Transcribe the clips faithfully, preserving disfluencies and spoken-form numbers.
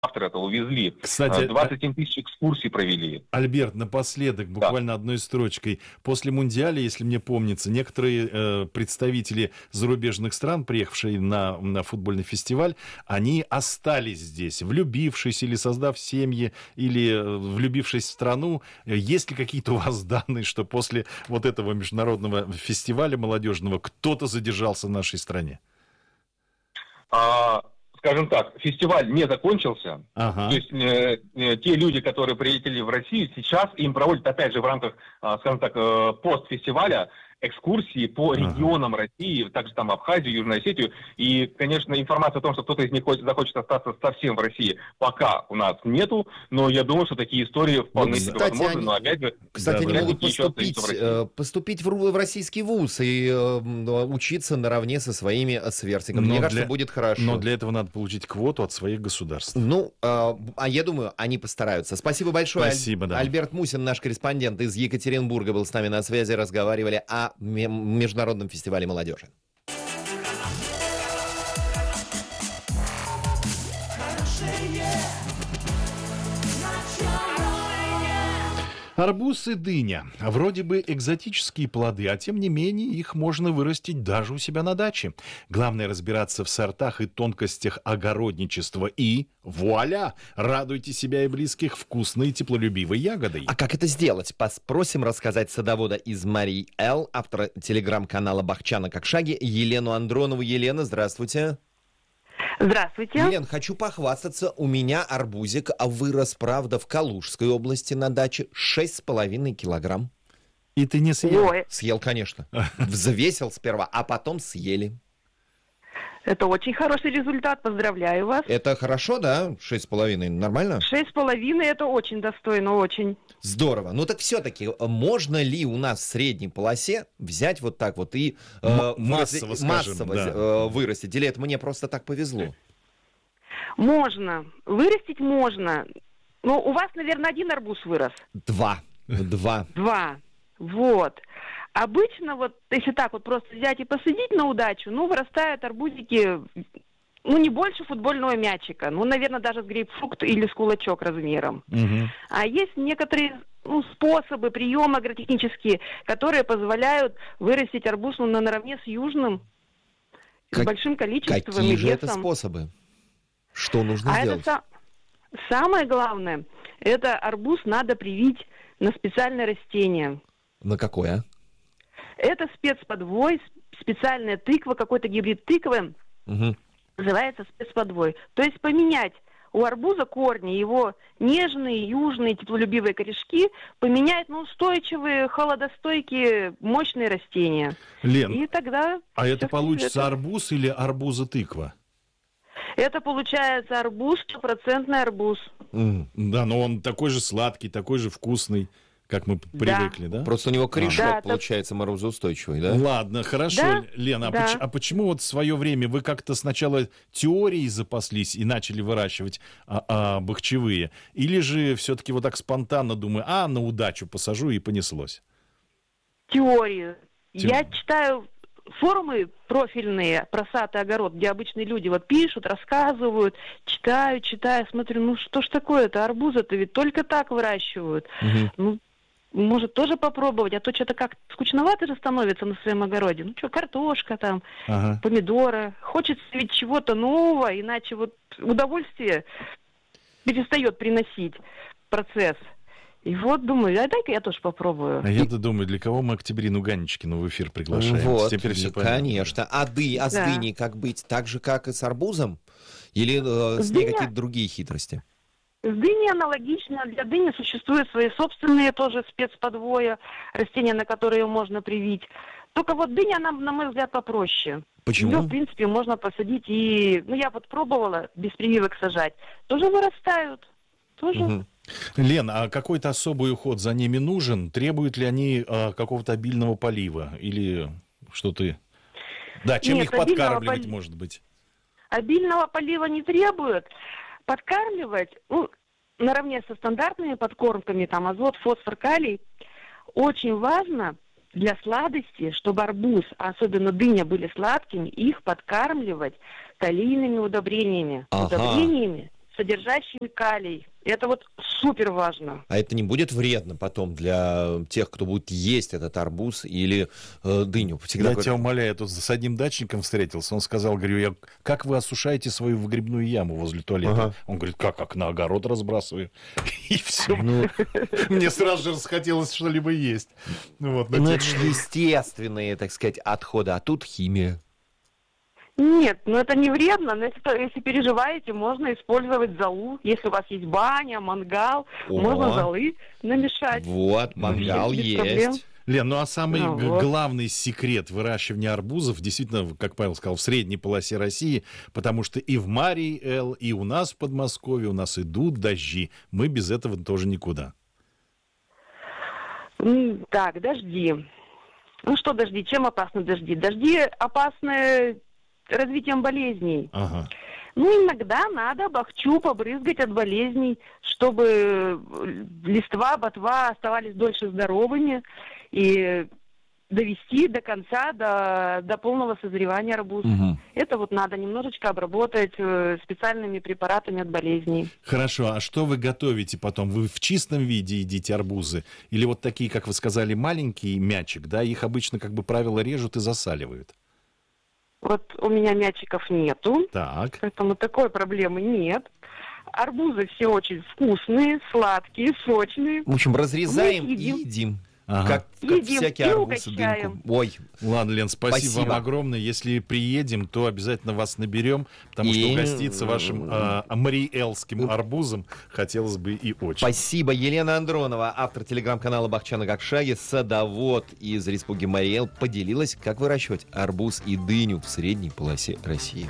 завтра это увезли. Кстати, двадцать семь тысяч экскурсий провели. Альберт, напоследок, буквально да. одной строчкой. После Мундиаля, если мне помнится, некоторые э, представители зарубежных стран, приехавшие на, на футбольный фестиваль, они остались здесь, влюбившись или создав семьи, или э, влюбившись в страну. Есть ли какие-то у вас данные, что после вот этого международного фестиваля молодежного кто-то задержался в нашей стране? А... Скажем так, фестиваль не закончился. Ага. То есть э, э, те люди, которые прилетели в Россию, сейчас им проводят, опять же, в рамках, э, скажем так, э, постфестиваля экскурсии по ага. регионам России, также там Абхазию, Южную Осетию. И, конечно, информация о том, что кто-то из них хочет, захочет остаться совсем в России, пока у нас нету. Но я думаю, что такие истории вполне ну, себе возможны. Они, но опять же, кстати, да, они могут поступить, в, поступить в, в российский вуз и э, учиться наравне со своими сверстниками. Мне для, кажется, будет хорошо. Но для этого надо получить квоту от своих государств. Ну, э, а я думаю, они постараются. Спасибо большое. Спасибо, да. Альберт Мусин, наш корреспондент из Екатеринбурга, был с нами на связи. Разговаривали о Международном фестивале молодежи. Арбуз и дыня. Вроде бы экзотические плоды, а тем не менее их можно вырастить даже у себя на даче. Главное разбираться в сортах и тонкостях огородничества. И вуаля! Радуйте себя и близких вкусной теплолюбивой ягодой. А как это сделать? Попросим рассказать садовода из Марий Эл, автора телеграм-канала «Бахчана как шаги», Елену Андронову. Елена, здравствуйте. Здравствуйте. Елена, хочу похвастаться. У меня арбузик вырос, правда, в Калужской области на даче шесть с половиной килограмм. И ты не съел? Ой. Съел, конечно. Взвесил сперва, а потом съели. Это очень хороший результат, поздравляю вас. Это хорошо, да? Шесть с половиной, нормально? Шесть с половиной, это очень достойно, очень. Здорово. Ну так все-таки, можно ли у нас в средней полосе взять вот так вот и э, М- массово, вырастить, скажем, массово да. э, вырастить? Или это мне просто так повезло? Можно. Вырастить можно. Ну, у вас, наверное, один арбуз вырос. Два. Два. Два. Вот. Обычно вот, если так вот просто взять и посадить на удачу, ну, вырастают арбузики, ну, не больше футбольного мячика. Ну, наверное, даже с грейпфрукт или с кулачок размером. Угу. А есть некоторые ну, способы, приемы агротехнические, которые позволяют вырастить арбуз ну, наравне с южным, как, с большим количеством какие и же весом. это способы? Что нужно а сделать? Это са- самое главное, это арбуз надо привить на специальное растение. На какое? Это спецподвой, специальная тыква, какой-то гибрид тыквы, Угу. называется спецподвой. То есть поменять у арбуза корни, его нежные, южные, теплолюбивые корешки, поменять на устойчивые, холодостойкие, мощные растения. Лен, И тогда а это получится это... арбуз или арбуза-тыква? Это получается арбуз, стопроцентный арбуз. Mm. Да, но он такой же сладкий, такой же вкусный, как мы Да. привыкли, да? Просто у него корешок, Да, получается, морозоустойчивый, да? Ладно, хорошо, Да, Лена, а, да. поч- а почему вот в свое время вы как-то сначала теорией запаслись и начали выращивать а, а, бахчевые? Или же все-таки вот так спонтанно думаю, а, на удачу посажу и понеслось? Теорию. Те- Я читаю форумы профильные про сад и огород, где обычные люди вот пишут, рассказывают, читаю, читаю, смотрю, ну что ж такое-то, арбузы-то ведь только так выращивают. Мгм. Ну, может, тоже попробовать, а то что-то как скучновато же становится на своем огороде. Ну что, картошка там, Ага. помидоры. Хочется ведь чего-то нового, иначе вот удовольствие перестает приносить процесс. И вот думаю, а дай-ка я тоже попробую. А я-то думаю, для кого мы Октябрину Ганечкину в эфир приглашаем? Вот, Теперь все и, понятно. конечно. А, ды, а с Да. дыней как быть? Так же, как и с арбузом? Или э, с Дыня- ней какие-то другие хитрости? С дыней аналогично. Для дыни существуют свои собственные тоже спецподвоя, растения, на которые ее можно привить. Только вот дыня, она, на мой взгляд, попроще. Почему? Ее, в принципе, можно посадить и... Ну, я вот пробовала без прививок сажать. Тоже вырастают. Тоже... Мгм. Лен, а какой-то особый уход за ними нужен? Требуют ли они а, какого-то обильного полива? Или что ты... Да, чем Нет, их обильного подкармливать, поли- может быть? Обильного полива не требует. Подкармливать, ну, наравне со стандартными подкормками, там, азот, фосфор, калий, очень важно для сладости, чтобы арбуз, а особенно дыня, были сладкими, их подкармливать калийными удобрениями. Ага. Удобрениями с содержащими калий. Это вот супер важно. А это не будет вредно потом для тех, кто будет есть этот арбуз или э, дыню? Всегда я говорю... тебя умоляю, я тут с одним дачником встретился, он сказал, говорю, я, как вы осушаете свою выгребную яму возле туалета? Ага. Он говорит, как, как на огород разбрасываю. И все. Ну... Мне сразу же расхотелось что-либо есть. Вот, ну, это же естественные, так сказать, отходы, а тут химия. Нет, ну это не вредно, но если, если переживаете, можно использовать золу. Если у вас есть баня, мангал, О, можно золы намешать. Вот, мангал есть. Проблем. Лен, ну а самый ну, г- вот. главный секрет выращивания арбузов, действительно, как Павел сказал, в средней полосе России, потому что и в Марии Эл, и у нас в Подмосковье у нас идут дожди. Мы без этого тоже никуда. Так, дожди. Ну что дожди? Чем опасны дожди? Дожди опасны развитием болезней. Ага. Ну, иногда надо бахчу побрызгать от болезней, чтобы листва, ботва оставались дольше здоровыми и довести до конца, до, до полного созревания арбуза. Угу. Это вот надо немножечко обработать специальными препаратами от болезней. Хорошо, а что вы готовите потом? Вы в чистом виде едите арбузы? Или вот такие, как вы сказали, маленький мячик, да, их обычно, как бы правило, режут и засаливают? Вот у меня мячиков нету, так. Поэтому такой проблемы нет. Арбузы все очень вкусные, сладкие, сочные. В общем, разрезаем и едим. Ага. Как, как едим всякий арбуз и дыньку. Ой. Ладно, Лен, спасибо, спасибо вам огромное. Если приедем, то обязательно вас наберем, потому и... что угоститься вашим э, мариэлским арбузом хотелось бы и очень. Спасибо. Елена Андронова, автор телеграм-канала «Бахчана как шаги», садовод из Республики Марий Эл, поделилась, как выращивать арбуз и дыню в средней полосе России.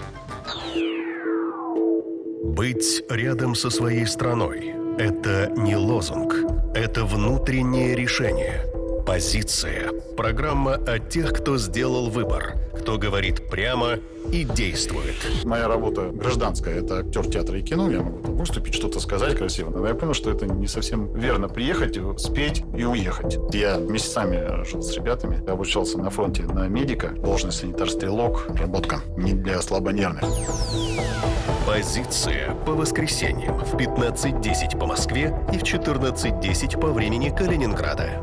Быть рядом со своей страной – это не лозунг, это внутреннее решение. Позиция. Программа о тех, кто сделал выбор, кто говорит прямо и действует. Моя работа гражданская, это актер театра и кино, я могу выступить, что-то сказать красиво. Но я понял, что это не совсем верно. Приехать, спеть и уехать. Я месяцами жил с ребятами, обучался на фронте на медика, должность санитар-стрелок, работка не для слабонервных. Позиция по воскресеньям в пятнадцать десять по Москве и в четырнадцать десять по времени Калининграда.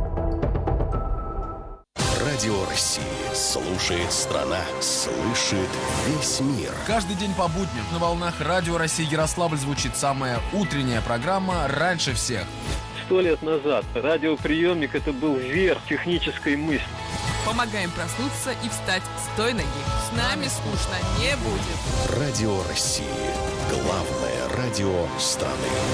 Радио России. Слушает страна. Слышит весь мир. Каждый день по будням на волнах Радио России Ярославль звучит самая утренняя программа «Раньше всех». Сто лет назад радиоприемник — это был верх технической мысли. Помогаем проснуться и встать с той ноги. С нами скучно не будет. Радио России. Главное радио страны.